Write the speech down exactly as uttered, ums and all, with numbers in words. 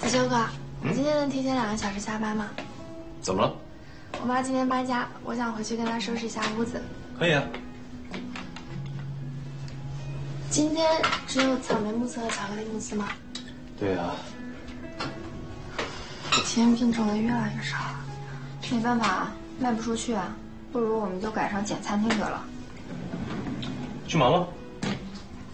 子修哥，你今天能提前两个小时下班吗？ 怎么了？ 我妈今天搬家，我想回去跟她收拾一下屋子。 可以啊。 今天只有草莓慕斯和巧克力慕斯吗？ 对啊。 甜品种类越来越少了，没办法啊，卖不出去啊，不如我们就改成简餐厅得了。 去忙吧。